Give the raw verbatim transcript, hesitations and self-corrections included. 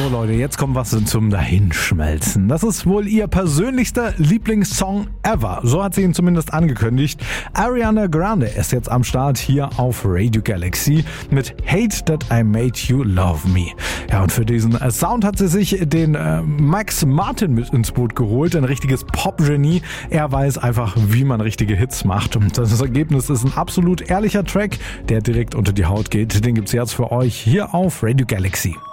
So Leute, jetzt kommt was zum Dahinschmelzen. Das ist wohl ihr persönlichster Lieblingssong ever. So hat sie ihn zumindest angekündigt. Ariana Grande ist jetzt am Start hier auf Radio Galaxy mit Hate That I Made You Love Me. Ja, und für diesen Sound hat sie sich den äh, Max Martin mit ins Boot geholt. Ein richtiges Pop-Genie. Er weiß einfach, wie man richtige Hits macht. Und das Ergebnis ist ein absolut ehrlicher Track, der direkt unter die Haut geht. Den gibt's jetzt für euch hier auf Radio Galaxy.